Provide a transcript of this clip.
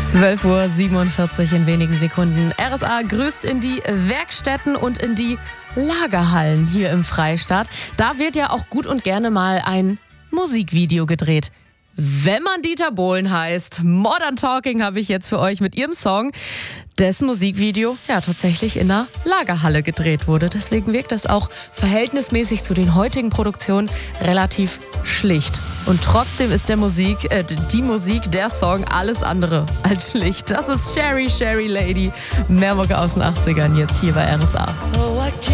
12:47 Uhr in wenigen Sekunden. RSA grüßt in die Werkstätten und in die Lagerhallen hier im Freistaat. Da wird ja auch gut und gerne mal ein Musikvideo gedreht. Wenn man Dieter Bohlen heißt, Modern Talking habe ich jetzt für euch mit ihrem Song, dessen Musikvideo ja tatsächlich in einer Lagerhalle gedreht wurde. Deswegen wirkt das auch verhältnismäßig zu den heutigen Produktionen relativ schlicht. Und trotzdem ist die Musik, der Song alles andere als schlicht. Das ist Sherry Lady, Mehrmucke aus den 80ern jetzt hier bei RSA.